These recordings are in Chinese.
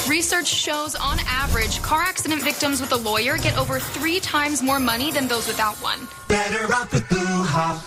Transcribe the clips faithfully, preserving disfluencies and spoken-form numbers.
Research shows, on average, car accident victims with a lawyer get over three times more money than those without one. Better off with Bluehop.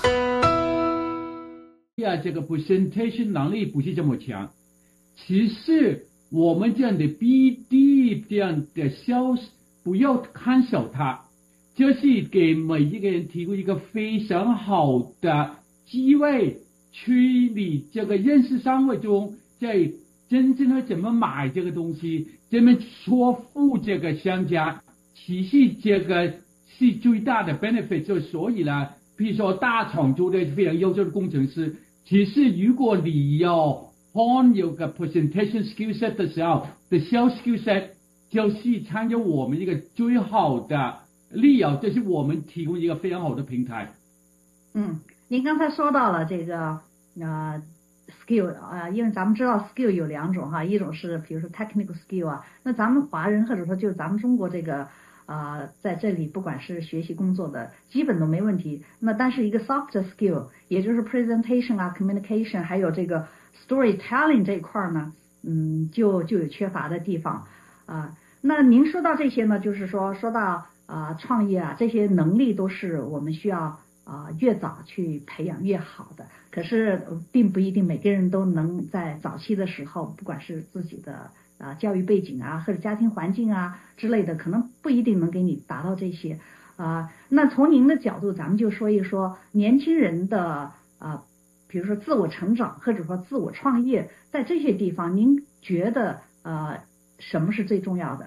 呀，这个 presentation 能力不是这么强。其实我们这样的 B D 这样的 sales 不要看小它，就是给每一个人提供一个非常好的机会，去你这个认识商会中，在真正的怎么买这个东西，怎么说服这个商家，其实这个是最大的 benefit。就所以呢，比如说大厂做的非常优秀的工程师，其实如果你要 hone 有个 presentation skill set 的时候，的 sales skill set 就是参加我们一个最好的利用，这是我们提供一个非常好的平台。 嗯，您刚才说到了这个呃 skill 啊、呃，因为咱们知道 skill 有两种哈，一种是比如说 technical skill 啊，那咱们华人或者说就咱们中国这个啊、呃，在这里不管是学习工作的基本都没问题。那但是一个 soft skill， 也就是 presentation 啊 communication 还有这个 storytelling 这一块呢，嗯，就就有缺乏的地方啊、呃。那您说到这些呢，就是说说到啊、呃、创业啊，这些能力都是我们需要啊、呃、越早去培养越好的。可是并不一定每个人都能在早期的时候，不管是自己的啊、呃、教育背景啊或者家庭环境啊之类的，可能不一定能给你达到这些啊、呃。那从您的角度，咱们就说一说年轻人的啊、呃，比如说自我成长或者说自我创业，在这些地方，您觉得呃什么是最重要的？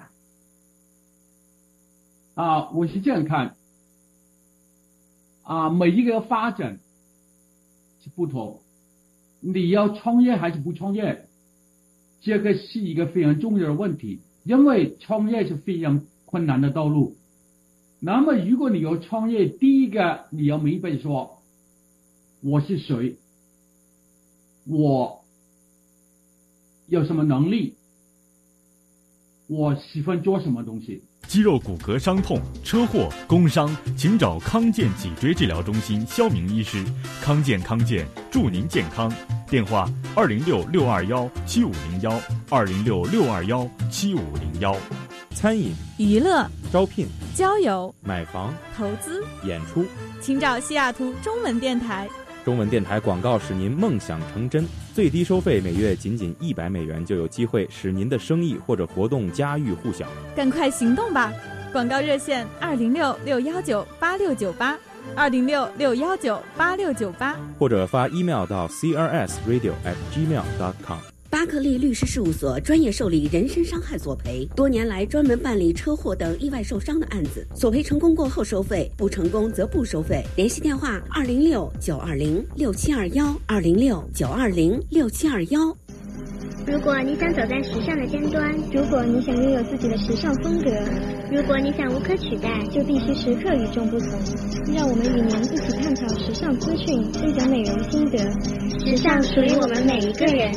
啊，我是这样看啊，每一个发展是不同，你要创业还是不创业，这个是一个非常重要的问题，因为创业是非常困难的道路。那么如果你要创业，第一个你要明白说我是谁，我有什么能力，我喜欢做什么东西。 肌肉骨骼伤痛、车祸、工伤，请找康健脊椎治疗中心肖明医师。康健康健，祝您健康。电话：二零六六二幺七五零幺，二零六六二幺七五零幺。 餐饮、 娱乐、 招聘、 交友、 买房、 投资、 演出， 请找西雅图中文电台。 中文电台广告使您梦想成真，最低收费每月仅仅一百美元，就有机会使您的生意或者活动家喻户晓。 赶快行动吧！广告热线二零六六幺九八六九八，二零六六幺九八六九八， 或者发 email 到 c r s radio at gmail dot com。 巴克利律师事务所专业受理人身伤害索赔，多年来专门办理车祸等意外受伤的案子，索赔成功过后收费，不成功则不收费。联系电话二零六九二零六七二幺，二零六九二零六七二幺。 如果你想走在时尚的尖端，如果你想拥有自己的时尚风格，如果你想无可取代，就必须时刻与众不同。让我们与您一起探讨时尚资讯，分享美容心得。时尚属于我们每一个人。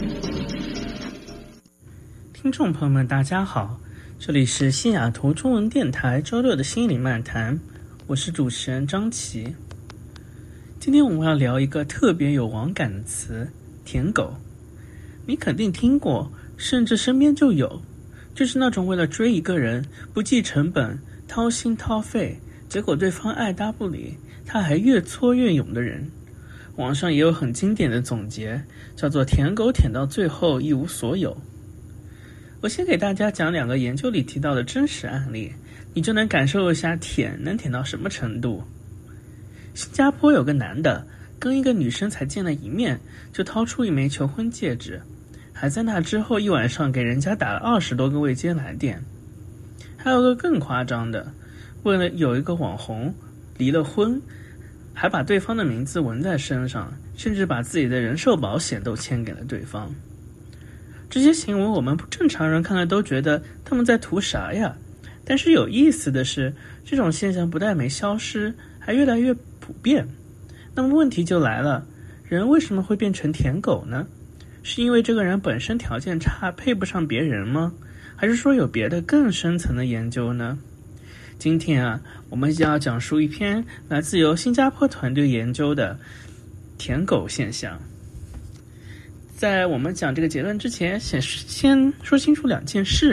听众朋友们大家好，这里是西雅图中文电台周六的心理漫谈，我是主持人张琪。今天我们要聊一个特别有网感的词，舔狗。你肯定听过，甚至身边就有，就是那种为了追一个人不计成本掏心掏肺，结果对方爱答不理，他还越挫越勇的人。网上也有很经典的总结，叫做舔狗舔到最后一无所有。我先给大家讲两个研究里提到的真实案例，你就能感受一下舔能舔到什么程度。新加坡有个男的跟一个女生才见了一面，就掏出一枚求婚戒指，还在那之后一晚上给人家打了二十多个未接来电。还有个更夸张的，为了有一个网红离了婚，还把对方的名字纹在身上，甚至把自己的人寿保险都签给了对方。这些行为我们正常人看了都觉得他们在图啥呀？但是有意思的是，这种现象不但没消失，还越来越普遍。那么问题就来了，人为什么会变成舔狗呢？是因为这个人本身条件差，配不上别人吗？还是说有别的更深层的研究呢？今天啊，我们就要讲述一篇来自由新加坡团队研究的舔狗现象。在我们讲这个结论之前，先先说清楚两件事。